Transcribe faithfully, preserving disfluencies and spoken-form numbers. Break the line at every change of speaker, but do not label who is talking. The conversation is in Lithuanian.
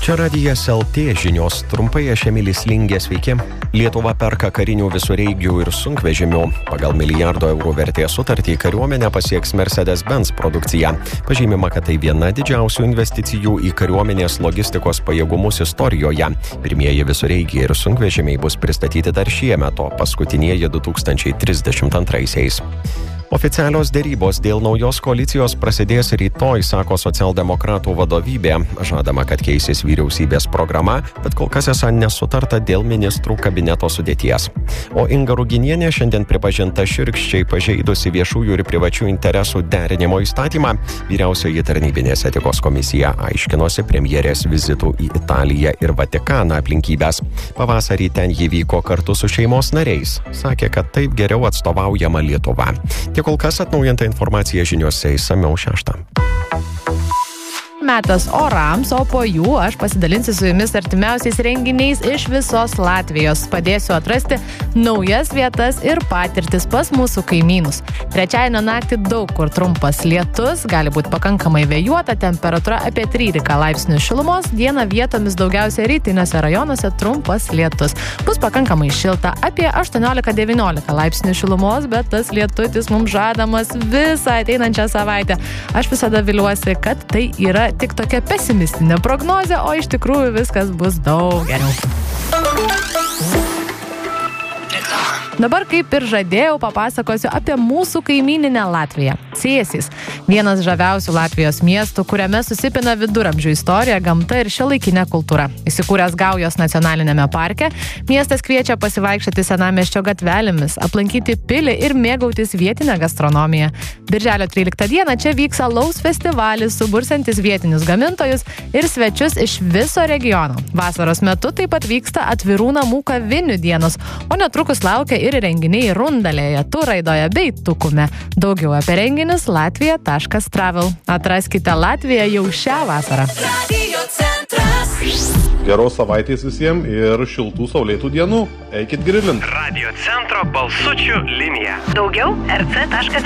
Čia radijas L T žinios, trumpai aš Emilis Lingė, sveiki. Lietuva perka karinių visureigių ir sunkvežimių. Pagal milijardo eurų vertės sutartį kariuomenę pasieks Mercedes-Benz produkcija. Pažymima, kad tai viena didžiausių investicijų į kariuomenės logistikos pajėgumus istorijoje. Pirmieji visureigiai ir sunkvežimiai bus pristatyti dar šiemet, o paskutinieji du tūkstančiai trisdešimt antraisiais. Oficialios dėrybos dėl naujos koalicijos prasidės rytoj, sako socialdemokratų vadovybė. Žadama, kad keisis vyriausybės programa, bet kol kas esą nesutarta dėl ministrų kabineto sudėties. O Inga Ruginienė šiandien pripažinta šiurkščiai pažeidusi viešųjų ir privačių interesų derinimo įstatymą. Vyriausioji tarnybinės etikos komisija aiškinosi premjerės vizitų į Italiją ir Vatikaną aplinkybės. Pavasarį ten ji vyko kartu su šeimos nariais. Sakė, kad taip geriau atstovaujama Lietuva. Tiek kol kas atnaujinta informacija žiniuose išsamiau šeštą.
Metas orams, o po jų aš pasidalinsiu su jumis artimiausiais renginiais iš visos Latvijos. Padėsiu atrasti naujas vietas ir patirtis pas mūsų kaimynus. Trečiadienio naktį daug kur trumpas lietus, gali būti pakankamai vėjuota, temperatūra apie trylika laipsnių šilumos, dieną vietomis daugiausia rytiniuose rajonuose trumpas lietus. Bus pakankamai šilta, apie aštuoniolika devyniolika laipsnių šilumos, bet tas lietutis mums žadamas visą ateinančią savaitę. Aš visada viliuosi, kad tai yra tik tokia pesimistinė prognozė, o iš tikrųjų viskas bus daug geriau. Dabar, kaip ir žadėjau, papasakosiu apie mūsų kaimyninę Latviją. Cėsys. Vienas žaviausių Latvijos miestų, kuriame susipina viduramžių istorija, gamta ir šiuolaikinė kultūra. Įsikūręs Gaujos nacionalinėme parke, miestas kviečia pasivaikščioti senamiesčio gatvelėmis, aplankyti pilį ir mėgautis vietinę gastronomiją. Birželio tryliktą dieną čia vyks alaus festivalis, subursiantis vietinius gamintojus ir svečius iš viso regiono. Vasaros metu taip pat vyksta atvirų namų kavinių dienos, o netrukus laukia ir renginiai Rundalėje, Turaidoje bei Tukume. Daugiau apie renginius latvija taškas travel. Atraskite Latviją jau šią vasarą.
Geros savaitės visiems ir šiltų saulėtų dienų. Eikit grilint.
Radio centro balsučių linija.
Daugiau er ce taškas